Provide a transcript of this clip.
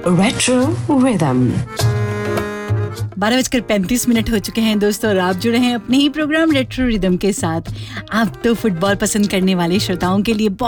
Retro Rhythm. 12:35 हो चुके हैं दोस्तों और आप जुड़े हैं अपने ही प्रोग्राम रेट्रो रिदम के साथ। आप तो फुटबॉल पसंद करने वाले श्रोताओं के लिए